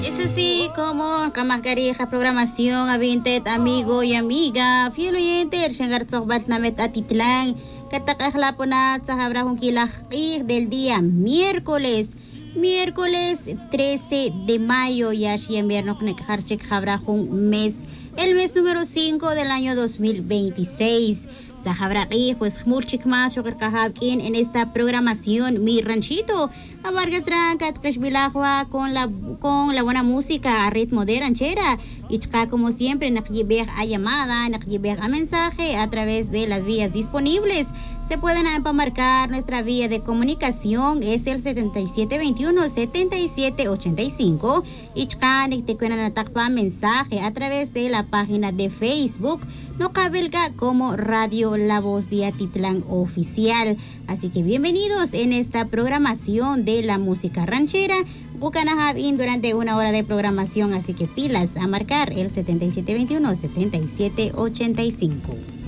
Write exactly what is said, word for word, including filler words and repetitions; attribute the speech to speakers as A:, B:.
A: Es así como Kamakarija programación a Vinted, amigo y amiga. Fiel oyente, el Shangar Tzokbach Namet Atitlán, Katakajlaponat, Sahabrahun Kilajir del día miércoles. Miércoles trece de mayo, Yashi Invierno Nekharchek Jabrahun mes, el mes número cinco del año dos mil veintiséis. Zahabraqui, pues muchik más yo en esta programación Mi Ranchito. A Vargas Rancat, Kreshbilahua con la con la buena música a ritmo de ranchera. Y como siempre, nakyiber a llamada, nakyiber a mensaje a través de las vías disponibles. Se pueden marcar nuestra vía de comunicación, es el setenta y siete veintiuno, setenta y siete ochenta y cinco. Y te cuentan mensaje a través de la página de Facebook, no cabelga como Radio La Voz de Atitlán Oficial. Así que bienvenidos en esta programación de la música ranchera. Bucanajabin durante una hora de programación, así que pilas a marcar el setenta y siete veintiuno, setenta y siete ochenta y cinco.